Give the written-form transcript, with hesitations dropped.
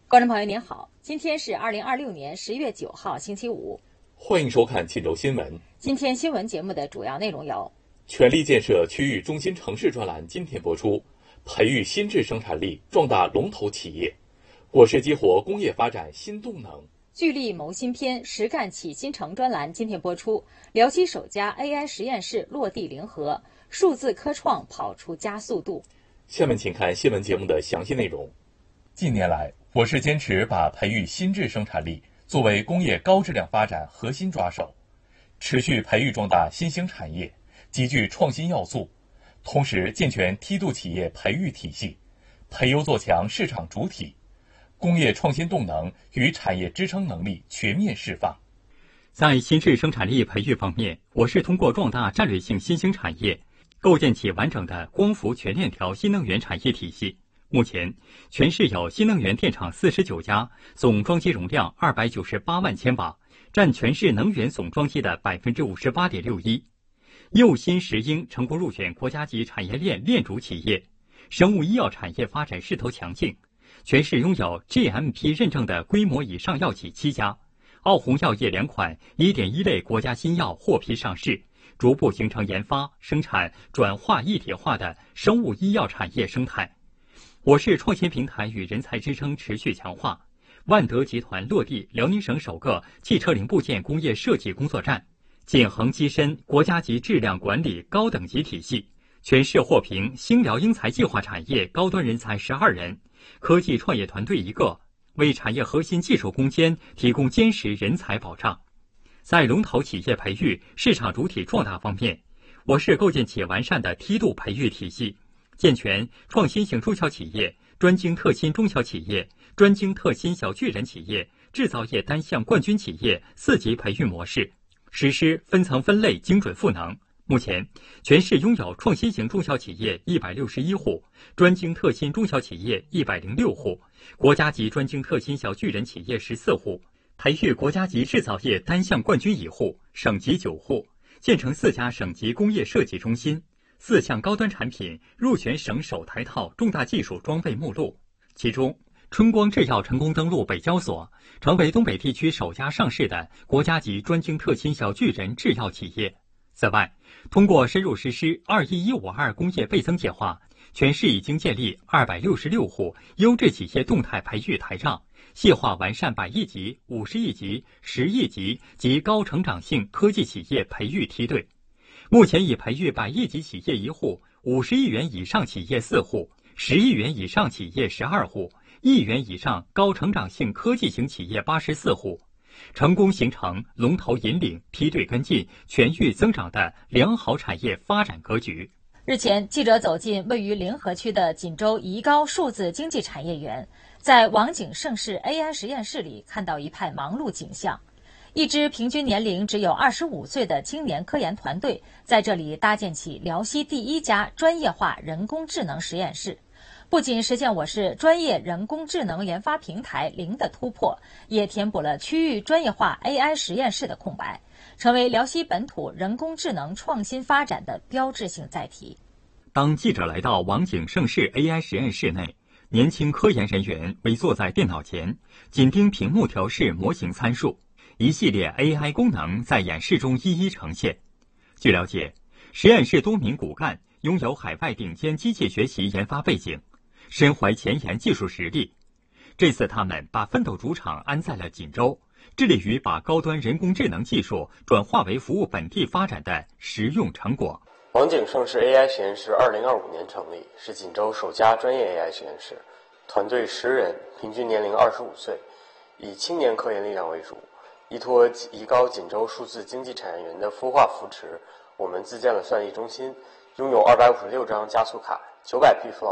观众朋友您好，今天是2026年10月9号星期五， 欢迎收看冀州新闻。 今天新闻节目的主要内容有： 全力建设区域中心城市专栏今天播出，培育新质生产力，壮大龙头企业，果市激活工业发展新动能。 聚力谋新篇，实干启新城专栏今天播出，辽西首家 AI 实验室落地临河，数字科创跑出加速度。 下面请看新闻节目的详细内容。近年来，我市坚持把培育新质生产力作为工业高质量发展核心抓手，持续培育壮大新兴产业，集聚创新要素，同时健全梯度企业培育体系，培优做强市场主体，工业创新动能与产业支撑能力全面释放。 在新质生产力培育方面，我市通过壮大战略性新兴产业，构建起完整的光伏全链条新能源产业体系。目前，全市有新能源电厂49家，总装机容量298万千瓦，占全市能源总装机的58.61%。又新石英成功入选国家级产业链链主企业，生物医药产业发展势头强劲。全市拥有 GMP 认证的规模以上药企7家，奥宏药业2款 1.1 类国家新药获批上市，逐步形成研发、生产、转化一体化的生物医药产业生态。我市创新平台与人才支撑持续强化，万德集团落地辽宁省首个汽车零部件工业设计工作站，建恒跻身国家级质量管理高等级体系，全市获评兴辽英才计划产业高端人才12人，科技创业团队1个，为产业核心技术攻坚提供坚实人才保障。在龙头企业培育、市场主体壮大方面，我市构建起完善的梯度培育体系，健全创新型中小企业、专精特新中小企业、专精特新小巨人企业、制造业单项冠军企业4级培育模式，实施分层分类精准赋能。目前，全市拥有创新型中小企业161户，专精特新中小企业106户，国家级专精特新小巨人企业14户，培育国家级制造业单项冠军1户，省级9户，建成4家省级工业设计中心，4项高端产品入选省首台套重大技术装备目录。其中，春光制药成功登陆北交所，成为东北地区首家上市的国家级专精特新小巨人制药企业。此外，通过深入实施21152工业倍增计划，全市已经建立266户优质企业动态培育台账，细化完善100亿级、50亿级、10亿级及高成长性科技企业培育梯队。目前已培育100亿级企业1户，50亿元以上企业4户，10亿元以上企业12户，1亿元以上高成长性科技型企业84户，成功形成龙头引领、梯队跟进、全域增长的良好产业发展格局。 日前，记者走进位于临河区的锦州宜高数字经济产业园，在网景盛世 AI 实验室里看到一派忙碌景象。一支平均年龄只有25岁的青年科研团队，在这里搭建起辽西第1家专业化人工智能实验室，不仅实现我市专业人工智能研发平台0的突破，也填补了区域专业化 AI 实验室的空白，成为辽西本土人工智能创新发展的标志性载体。 当记者来到网景盛世 AI 实验室内，年轻科研人员围坐在电脑前，紧盯屏幕调试模型参数，一系列 AI 功能在演示中一一呈现。据了解，实验室多名骨干拥有海外顶尖机械学习研发背景，身怀前沿技术实力。这次他们把奋斗主场安在了锦州，致力于把高端人工智能技术转化为服务本地发展的实用成果。 网景盛世 AI 实验室2025年成立，是锦州首家专业 AI 实验室，团队10人，平均年龄25岁，以青年科研力量为主。依托宜高锦州数字经济产业园的孵化扶持，我们自建了算力中心，拥有256张加速卡、900P